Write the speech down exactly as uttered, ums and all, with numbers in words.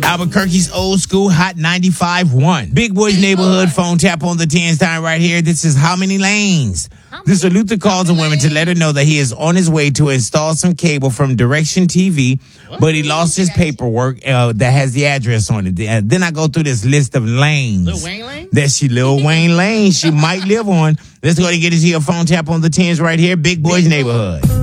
Albuquerque's old school hot ninety-five point one. Big Boy's neighborhood phone tap on the tens time right here. This is How Many Lanes? This is Luther calls a woman to let her know that he is on his way to install some cable from Direction T V, but he lost his paperwork uh, that has the address on it. Uh, then I go through this list of lanes Lil Wayne Lane? that she, Lil Wayne Lane, she might live on. Let's go ahead and get into your phone tap on the tens right here. Big Boy's neighborhood.